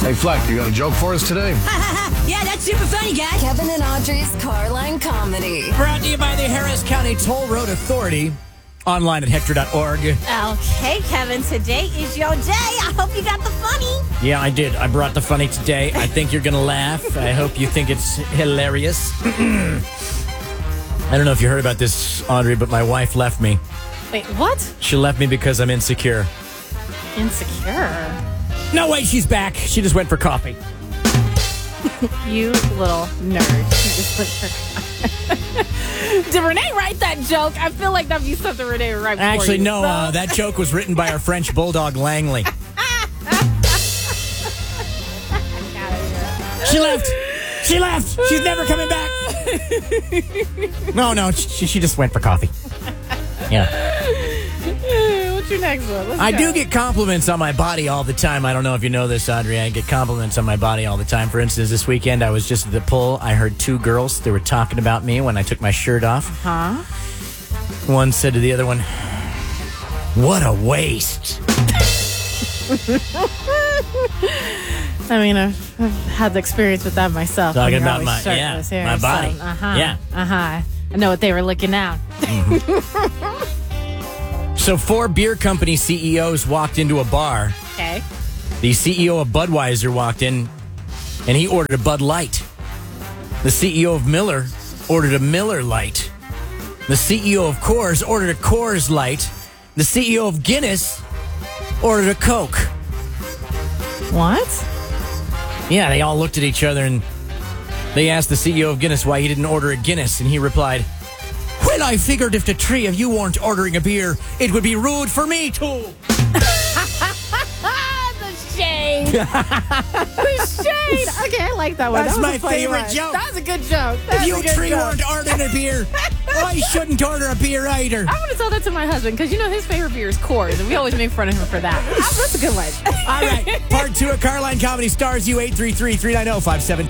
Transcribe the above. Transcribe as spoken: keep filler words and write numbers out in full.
Hey, Fleck, you got a joke for us today? Yeah, that's super funny, guys. Kevin and Audrey's Carline Comedy. Brought to you by the Harris County Toll Road Authority. Online at hector dot org. Okay, Kevin, today is your day. I hope you got the funny. Yeah, I did. I brought the funny today. I think you're going to laugh. I hope you think it's hilarious. I don't know if you heard about this, Audrey, but my wife left me. Wait, what? She left me because I'm insecure. Insecure? No, wait, she's back. She just went for coffee. You little nerd. You just went for Did Renee write that joke? I feel like that'd be something Renee would write for Actually, you. no. Uh, that joke was written by our French bulldog, Langley. She left. She left. She's never coming back. No, no. She, she just went for coffee. Yeah. What's your next one? Let's I go. do get compliments on my body all the time. I don't know if you know this, Audrey. I get compliments on my body all the time. For instance, this weekend I was just at the pool. I heard two girls. They were talking about me when I took my shirt off. Huh? One said to the other one, "What a waste." I mean, I've, I've had the experience with that myself. Talking when you're about always my- yeah, shirtless here, my body. So, uh-huh, Yeah. Uh-huh. I know what they were looking at. So four beer company C E Os walked into a bar. Okay. The C E O of Budweiser walked in, and he ordered a Bud Light. The C E O of Miller ordered a Miller Light. The C E O of Coors ordered a Coors Light. The C E O of Guinness ordered a Coke. What? Yeah, they all looked at each other, and they asked the C E O of Guinness why he didn't order a Guinness, and he replied, "Well, I figured if the three of you weren't ordering a beer, it would be rude for me too." The shade. The shade. Okay, I like that one. That's That was my a funny favorite one. joke. That was a good joke. That If was you a good three joke. weren't ordering a beer, why shouldn't order a beer either? I'm going to tell that to my husband because, you know, his favorite beer is Coors, and we always make fun of him for that. That's a good one. All right, part two of Carline Comedy stars you eight three three, three nine zero, five seven